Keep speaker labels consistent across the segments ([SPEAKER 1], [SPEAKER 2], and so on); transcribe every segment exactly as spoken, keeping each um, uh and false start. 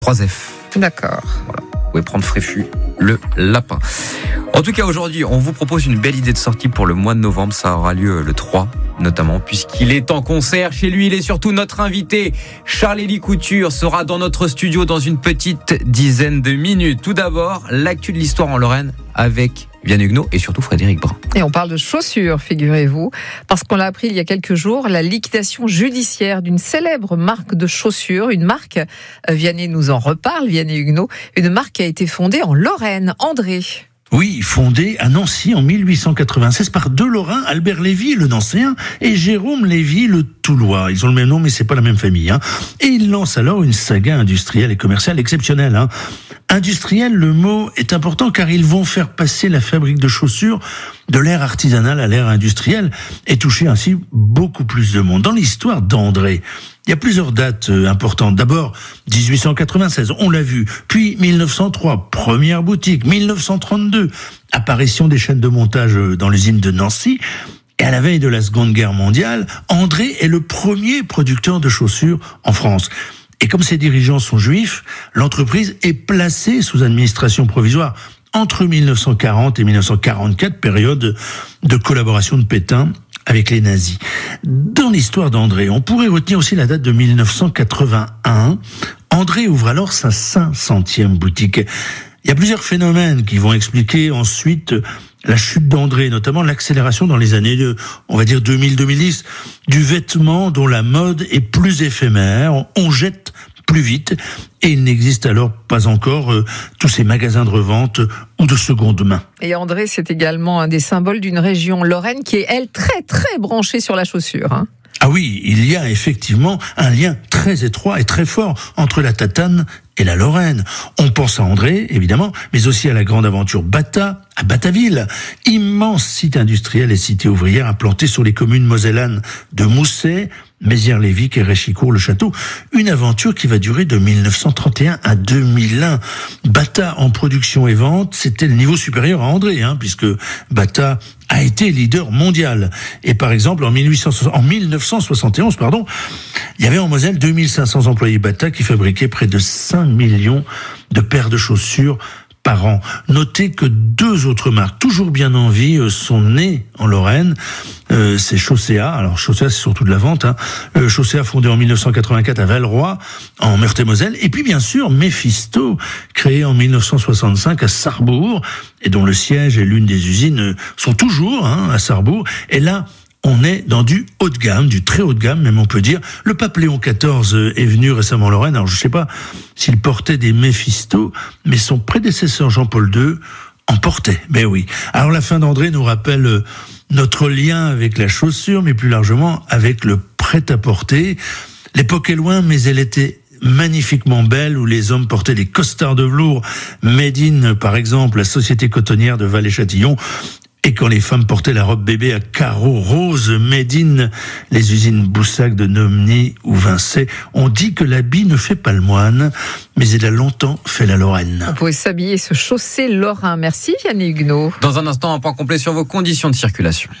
[SPEAKER 1] trois F.
[SPEAKER 2] D'accord.
[SPEAKER 1] Voilà. Vous pouvez prendre Fréfu, le lapin. En tout cas, aujourd'hui, on vous propose une belle idée de sortie pour le mois de novembre. Ça aura lieu le trois, notamment, puisqu'il est en concert chez lui. Il est surtout notre invité. Charles-Élie Couture sera dans notre studio dans une petite dizaine de minutes. Tout d'abord, l'actu de l'histoire en Lorraine avec Vianney Huguenot et surtout Frédéric Brun.
[SPEAKER 2] Et on parle de chaussures, figurez-vous, parce qu'on l'a appris il y a quelques jours, la liquidation judiciaire d'une célèbre marque de chaussures, une marque, Vianney nous en reparle, Vianney Huguenot, une marque qui a été fondée en Lorraine. André.
[SPEAKER 3] Oui, fondée à Nancy en mille huit cent quatre-vingt-seize par deux Lorrains, Albert Lévy, le Nancéen, et Jérôme Lévy, le Toulois. Ils ont le même nom, mais c'est pas la même famille. Hein. Et ils lancent alors une saga industrielle et commerciale exceptionnelle. Hein. Industriel, le mot est important car ils vont faire passer la fabrique de chaussures de l'ère artisanale à l'ère industrielle et toucher ainsi beaucoup plus de monde. Dans l'histoire d'André, il y a plusieurs dates importantes. D'abord, dix-huit cent quatre-vingt-seize, on l'a vu. Puis mille neuf cent trois, première boutique. mille neuf cent trente-deux, apparition des chaînes de montage dans l'usine de Nancy. Et à la veille de la Seconde Guerre mondiale, André est le premier producteur de chaussures en France. Et comme ses dirigeants sont juifs, l'entreprise est placée sous administration provisoire entre mille neuf cent quarante et mille neuf cent quarante-quatre, période de collaboration de Pétain avec les nazis. Dans l'histoire d'André, on pourrait retenir aussi la date de mille neuf cent quatre-vingt-un. André ouvre alors sa cinq centième boutique. Il y a plusieurs phénomènes qui vont expliquer ensuite la chute d'André, notamment l'accélération dans les années, de, on va dire deux mille à deux mille dix, du vêtement dont la mode est plus éphémère. On jette plus vite et il n'existe alors pas encore euh, tous ces magasins de revente ou de seconde main.
[SPEAKER 2] Et André, c'est également un des symboles d'une région lorraine qui est, elle, très très branchée sur la chaussure. Hein.
[SPEAKER 3] Ah oui, il y a effectivement un lien très étroit et très fort entre la Tatane et la Lorraine. On pense à André, évidemment, mais aussi à la grande aventure Bata, à Bataville, immense site industriel et cité ouvrière implanté sur les communes mosellanes de Mousset, Mézières-Lévic et Réchicourt-le-Château. Une aventure qui va durer de mille neuf cent trente et un à deux mille un. Bata en production et vente, c'était le niveau supérieur à André, hein, puisque Bata a été leader mondial. Et par exemple, en, mille huit cent soixante, en mille neuf cent soixante et onze, pardon, il y avait en Moselle deux mille cinq cents employés Bata qui fabriquaient près de cinq millions de paires de chaussures par an. Notez que deux autres marques, toujours bien en vie, sont nées en Lorraine. Euh, c'est Chausséa. Alors Chausséa, c'est surtout de la vente. Hein. Euh, Chausséa, fondé en mille neuf cent quatre-vingt-quatre à Valleroy, en Meurthe-et-Moselle. Et puis bien sûr, Mephisto, créé en mille neuf cent soixante-cinq à Sarrebourg, et dont le siège et l'une des usines sont toujours hein, à Sarrebourg. Et là, on est dans du haut de gamme, du très haut de gamme, même on peut dire. Le pape Léon quatorze est venu récemment en Lorraine. Alors je sais pas s'il portait des Mephisto, mais son prédécesseur Jean-Paul deux en portait. Ben oui. Alors la fin d'André nous rappelle notre lien avec la chaussure, mais plus largement avec le prêt-à-porter. L'époque est loin, mais elle était magnifiquement belle, où les hommes portaient des costards de velours made in, par exemple, la société cotonnière de Vallée-Châtillon. Et quand les femmes portaient la robe bébé à carreaux roses made in, les usines Boussac de Nomny ou Vincey, on dit que l'habit ne fait pas le moine, mais il a longtemps fait la Lorraine.
[SPEAKER 2] Vous pouvez s'habiller, se chausser lorrain. Merci Vianney Huguenot.
[SPEAKER 1] Dans un instant, un point complet sur vos conditions de circulation.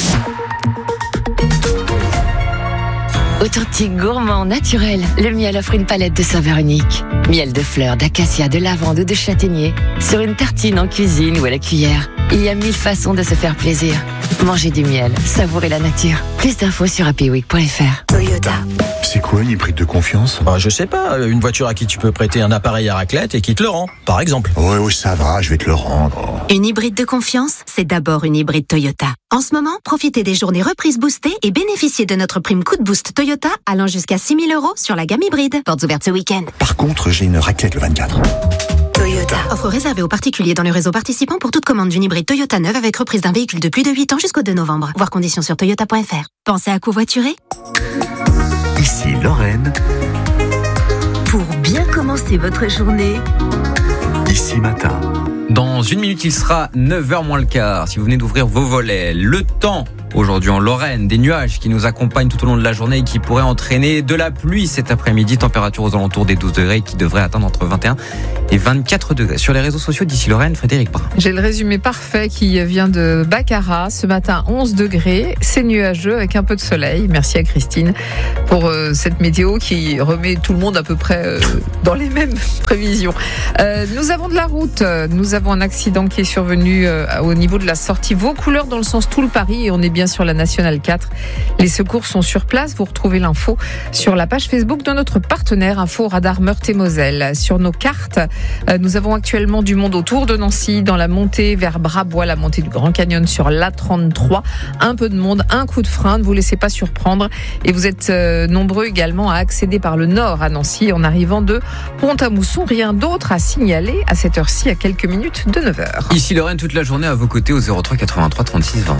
[SPEAKER 4] Authentique, gourmand, naturel, le miel offre une palette de saveurs uniques. Miel de fleurs, d'acacia, de lavande ou de châtaignier, sur une tartine en cuisine ou à la cuillère. Il y a mille façons de se faire plaisir. Mangez du miel, savourez la nature. Plus d'infos sur happy week point f r. Toyota.
[SPEAKER 5] C'est quoi une hybride de confiance ?
[SPEAKER 6] Bah, je sais pas, une voiture à qui tu peux prêter un appareil à raclette et qui te le rend, par exemple.
[SPEAKER 5] Ouais, ouais, ça va, je vais te le rendre.
[SPEAKER 7] Une hybride de confiance, c'est d'abord une hybride Toyota. En ce moment, profitez des journées reprises boostées et bénéficiez de notre prime coup de boost Toyota allant jusqu'à six mille euros sur la gamme hybride. Portes ouvertes ce week-end.
[SPEAKER 5] Par contre, j'ai une raclette le vingt-quatre.
[SPEAKER 7] Toyota. Offre réservée aux particuliers dans le réseau participant pour toute commande d'une hybride Toyota neuve avec reprise d'un véhicule de plus de huit ans jusqu'au deux novembre. Voir conditions sur toyota point f r. Pensez à covoiturer ?
[SPEAKER 5] Ici Lorraine.
[SPEAKER 7] Pour bien commencer votre journée.
[SPEAKER 5] Ici Matin.
[SPEAKER 1] Dans une minute, il sera neuf heures moins le quart. Si vous venez d'ouvrir vos volets, le temps aujourd'hui en Lorraine. Des nuages qui nous accompagnent tout au long de la journée et qui pourraient entraîner de la pluie cet après-midi. Température aux alentours des douze degrés qui devrait atteindre entre vingt et un et vingt-quatre degrés. Sur les réseaux sociaux d'ici Lorraine, Frédéric Brun.
[SPEAKER 2] J'ai le résumé parfait qui vient de Baccarat. Ce matin, onze degrés. C'est nuageux avec un peu de soleil. Merci à Christine pour euh, cette météo qui remet tout le monde à peu près euh, dans les mêmes prévisions. Euh, nous avons de la route. Nous avons un accident qui est survenu euh, au niveau de la sortie Vaucouleurs dans le sens Toul-Paris et on est bien sur la Nationale quatre. Les secours sont sur place. Vous retrouvez l'info sur la page Facebook de notre partenaire Info Radar Meurthe-et-Moselle. Sur nos cartes, euh, nous avons actuellement du monde autour de Nancy, dans la montée vers Brabois, la montée du Grand Canyon sur l'A trente-trois. Un peu de monde, un coup de frein, ne vous laissez pas surprendre. Et vous êtes euh, nombreux également à accéder par le nord à Nancy en arrivant de Pont-à-Mousson. Rien d'autre à signaler à cette heure-ci, à quelques minutes de neuf heures.
[SPEAKER 1] Ici Lorraine, toute la journée à vos côtés au zéro trois quatre-vingt-trois trente-six vingt.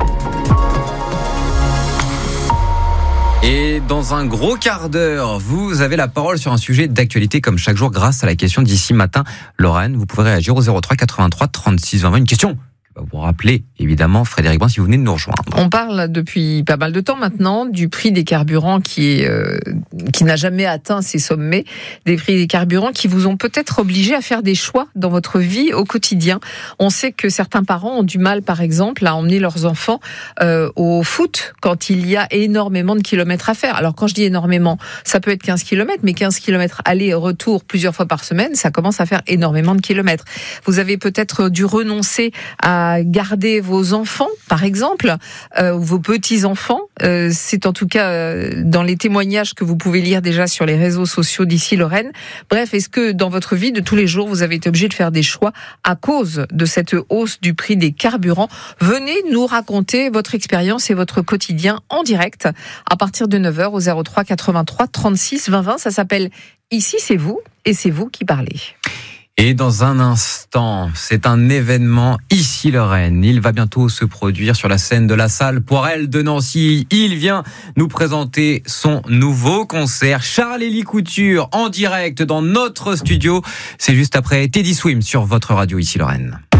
[SPEAKER 1] Et dans un gros quart d'heure, vous avez la parole sur un sujet d'actualité comme chaque jour grâce à la question d'ici matin. Lorraine, vous pouvez réagir au zéro trois quatre-vingt-trois trente-six vingt. Une question qui va vous rappeler, évidemment, Frédéric Brun, si vous venez de nous rejoindre.
[SPEAKER 2] On parle depuis pas mal de temps maintenant du prix des carburants qui est euh, qui n'a jamais atteint ses sommets, des prix des carburants qui vous ont peut-être obligé à faire des choix dans votre vie au quotidien. On sait que certains parents ont du mal, par exemple, à emmener leurs enfants euh, au foot quand il y a énormément de kilomètres à faire. Alors quand je dis énormément, ça peut être quinze kilomètres, mais quinze kilomètres aller et retour plusieurs fois par semaine, ça commence à faire énormément de kilomètres. Vous avez peut-être dû renoncer à garder vos enfants, par exemple, euh, ou vos petits-enfants. Euh, c'est en tout cas euh, dans les témoignages que vous pouvez lire déjà sur les réseaux sociaux d'ici Lorraine. Bref, est-ce que dans votre vie de tous les jours, vous avez été obligé de faire des choix à cause de cette hausse du prix des carburants? Venez nous raconter votre expérience et votre quotidien en direct à partir de neuf heures au zéro trois quatre-vingt-trois trente-six vingt vingt. Ça s'appelle Ici c'est vous et c'est vous qui parlez.
[SPEAKER 1] Et dans un instant, c'est un événement ici Lorraine. Il va bientôt se produire sur la scène de la salle Poirel de Nancy. Il vient nous présenter son nouveau concert. Charles-Élie Couture en direct dans notre studio. C'est juste après Teddy Swim sur votre radio ici Lorraine.